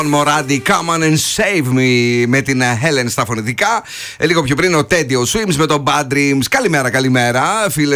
Μοράντι, come on and save me με την Helen στα φωνητικά. Λίγο πιο πριν ο Teddy ο Swims με το Bad Dreams. Καλημέρα, φίλες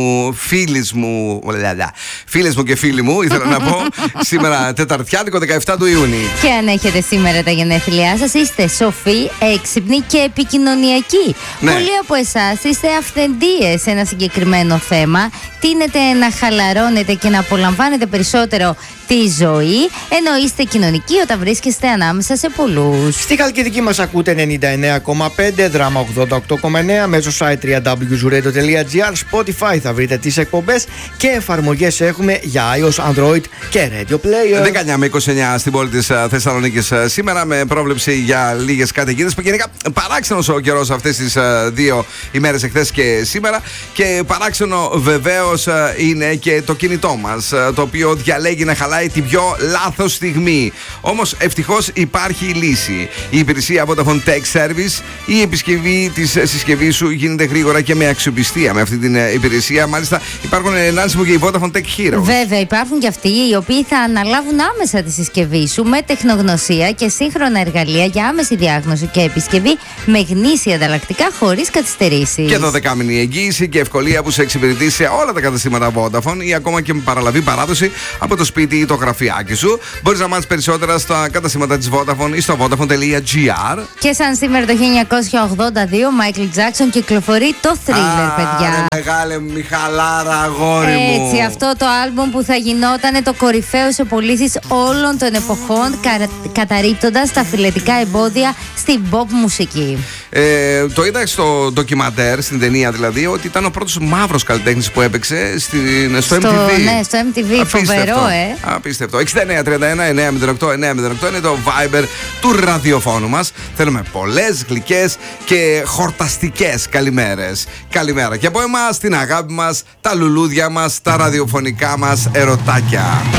μου και φίλοι μου, ήθελα να πω. Σήμερα Τεταρτιάτικο 17 του Ιούνιου. Και αν έχετε σήμερα τα γενέθλιά σας, είστε σοφοί, έξυπνοι και επικοινωνιακοί. Ναι. Πολλοί από εσάς είστε αυθεντίες σε ένα συγκεκριμένο θέμα. Τείνετε να χαλαρώνετε και να απολαμβάνετε περισσότερο τη ζωή, ενώ είστε κοινωνικοί όταν βρίσκεστε ανάμεσα σε πολλούς. Στη Χαλκιδική μας ακούτε 99,5, Δράμα 88,9, μέσω site www.zuradio.gr, Spotify θα βρείτε τις εκπομπές και εφαρμογές έχουμε για iOS, Android και Radio Player. 19 με 29 στην πόλη της Θεσσαλονίκης σήμερα, με πρόβλεψη για λίγες καταιγίδες. Που γενικά παράξενος ο καιρός αυτές τις δύο ημέρες, εχθές και σήμερα. Και παράξενο βεβαίως είναι και το κινητό μας, το οποίο διαλέγει να χαλάει την πιο λάθος στιγμή. Όμως ευτυχώς υπάρχει λύση. Η υπηρεσία Vodafone Tech Service, η επισκευή της συσκευής σου γίνεται γρήγορα και με αξιοπιστία με αυτή την υπηρεσία. Μάλιστα υπάρχουν Νάνση μου και η Vodafone Tech Hero. Βέβαια, υπάρχουν και αυτοί οι οποίοι θα αναλάβουν άμεσα τη συσκευή σου με τεχνογνωσία και σύγχρονα εργαλεία για άμεση διάγνωση και επισκευή με γνήσια ανταλλακτικά χωρίς καθυστερήσεις. Και 12μηνη εγγύηση και ευκολία που σε εξυπηρετεί σε όλα τα καταστήματα Vodafone ή ακόμα και με παραλαβή παράδοση από το σπίτι ή το γραφιάκι σου. Μπορείς να μάθεις περισσότερα στα καταστήματα της Vodafone ή στο vodafone.gr. Και σαν σήμερα το 1982, Michael Jackson κυκλοφορεί το Thriller, παιδιά. Μεγάλε Μιχαλάρα, αγόρι μου. Έτσι, αυτό το άλμπουμ που θα γινόταν το κορυφαίο σε πωλήσεις όλων των εποχών, καταρρίπτοντας τα φιλετικά εμπόδια στην pop μουσική. Το είδα στο ντοκιμαντέρ, στην ταινία δηλαδή, ότι ήταν ο πρώτος μαύρος καλλιτέχνης που έπαιξε στο MTV. Ναι, στο MTV, φοβερό, Απίστευτο. 6931-908-908 είναι το Viber του ραδιοφώνου μας. Θέλουμε πολλές γλυκές και χορταστικές καλημέρες. Καλημέρα και από εμάς, την αγάπη μας, τα λουλούδια μας, τα ραδιοφωνικά μας ερωτάκια.